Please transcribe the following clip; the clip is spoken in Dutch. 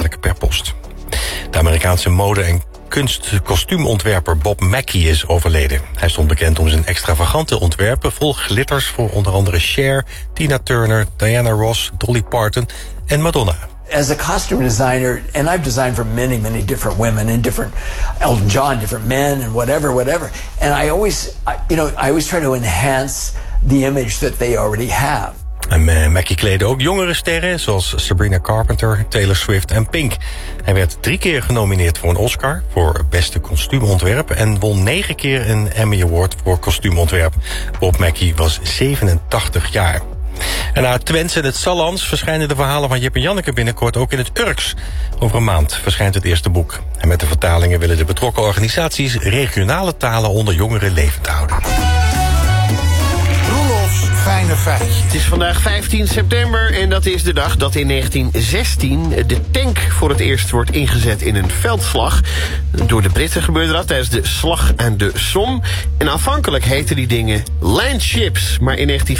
uiteindelijk per post. De Amerikaanse mode- en kostuumontwerper Bob Mackie is overleden. Hij stond bekend om zijn extravagante ontwerpen vol glitters voor onder andere Cher, Tina Turner, Diana Ross, Dolly Parton en Madonna. As a costume designer, and I've designed for many, many different women and different Elton John, different men and whatever. And I always try to enhance the image that they already have. En Mackie kleedde ook jongere sterren zoals Sabrina Carpenter, Taylor Swift en Pink. Hij werd 3 keer genomineerd voor een Oscar voor beste kostuumontwerp en won 9 keer een Emmy Award voor kostuumontwerp. Bob Mackie was 87 jaar. En na het Twents en het Sallands verschijnen de verhalen van Jip en Janneke binnenkort ook in het Urks. Over een maand verschijnt het eerste boek. En met de vertalingen willen de betrokken organisaties regionale talen onder jongeren levend houden. Fijne feitjes. Het is vandaag 15 september en dat is de dag dat in 1916 de tank voor het eerst wordt ingezet in een veldslag. Door de Britten gebeurde dat tijdens de Slag aan de Somme. En aanvankelijk heten die dingen landships, maar in